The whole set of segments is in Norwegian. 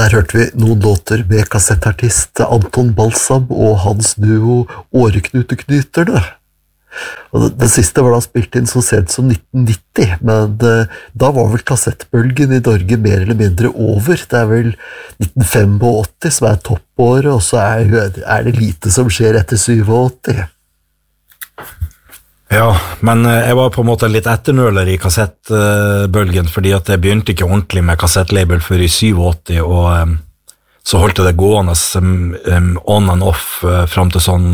der hørte vi noen låter med kassettartist Anton Balsam og hans duo Åreknuteknyterne. Og det siste var da spilt inn så sent som 1990, men da var vel kassettbølgen i Norge mer eller mindre over. Det vel 1985 som toppåret, og så det lite som skjer etter 87. Ja, men jeg var på en måte litt etternøler i kassettbølgen, fordi at jeg begynte ikke ordentlig med kassettlabel før i 87, og så holdt det gående on and off frem til sånn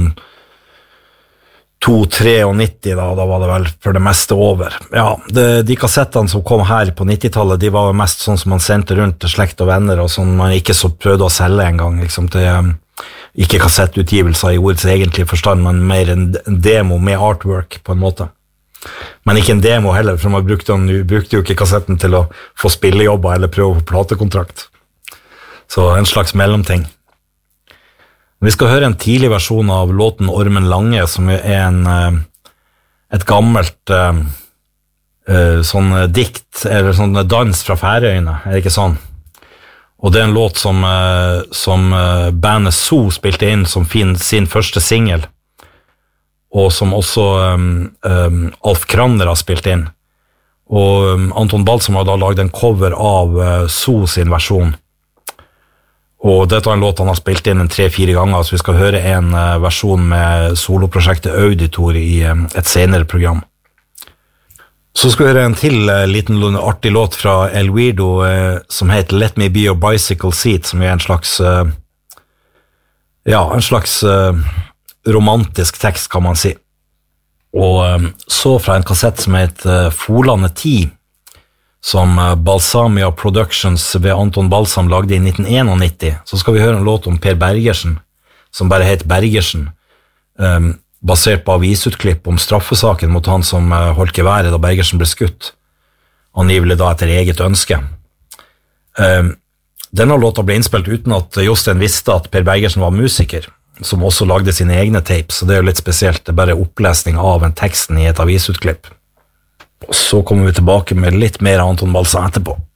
2-93 da var det vel for det meste over. Ja, de kassettene som kom her på 90-tallet, de var mest sånn som man sendte rundt til slekt og venner, og sånn man ikke så prøvde å selge en gang, liksom til ikke kassettutgivelser i ordets egentlige forstand, men mer en demo med artwork på en måte. Men ikke en demo heller, for man brukte jo ikke kassetten til å få spillejobber eller prøve på platekontrakt. Så en slags mellomting. Vi skal høre en tidlig versjon av låten Ormen Lange, som et gammelt sånn dikt, eller sånn dans fra Færøyene, det ikke sånn? Og det en låt som bandet So spilte inn som sin første single, og som også Alf Krander har spilt inn. Og Anton Balsam har da laget en cover av So sin versjon. Og dette en låt han har spilt inn 3-4 ganger, så vi skal høre en versjon med soloprosjektet Auditor i et senere program. Så skal vi høre en til liten artig låt fra El Weirdo som heter Let Me Be Your Bicycle Seat, som en slags romantisk tekst, kan man si. Og så fra en kassett som heter Folane 10, som Balsamia Productions ved Anton Balsam lagde i 1991, så skal vi høre en låt om Per Bergersen, som bare heter Bergersen, basert på avisutklipp om straffesaken mot han som holdt geværet da Bergersen ble skutt, angivelig da etter eget ønske. Denne låta ble innspilt uten at Jostein visste at Per Bergersen var musiker, som også lagde sine egne tapes, så det jo litt spesielt, det bare opplesning av en teksten i et avisutklipp. Og så kommer vi tilbake med litt mer Anton Balsam etterpå.